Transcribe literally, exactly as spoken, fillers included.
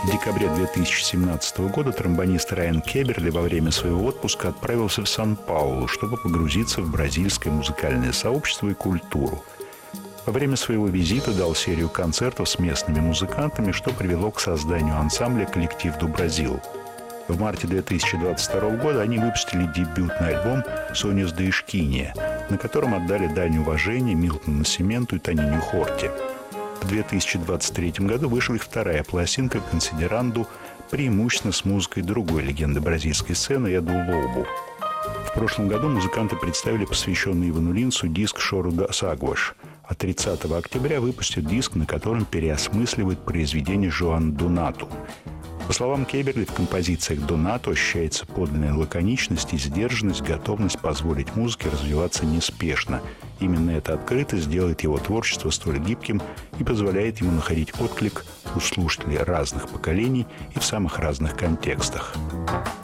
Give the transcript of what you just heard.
В декабре две тысячи семнадцатого года тромбонист Райан Кеберли во время своего отпуска отправился в Сан-Паулу, чтобы погрузиться в бразильское музыкальное сообщество и культуру. Во время своего визита дал серию концертов с местными музыкантами, что привело к созданию ансамбля «Коллектив до Бразил». В марте две тысячи двадцать второго года они выпустили дебютный альбом «Соньос де Эшкинья», на котором отдали дань уважения Милтону Насименту и Тонинью Хорти. В две тысячи двадцать третьем году вышла их вторая пластинка «Консидеранду», преимущественно с музыкой другой легенды бразильской сцены Эду Лобу. В прошлом году музыканты представили посвященный Ивану Линсу диск «Шору дас Агуаш», а тридцатого октября выпустят диск, на котором переосмысливают произведение Жоана Донату. По словам Кеберли, в композициях Донату ощущается подлинная лаконичность и сдержанность, готовность позволить музыке развиваться неспешно. Именно эта открытость делает его творчество столь гибким и позволяет ему находить отклик у слушателей разных поколений и в самых разных контекстах.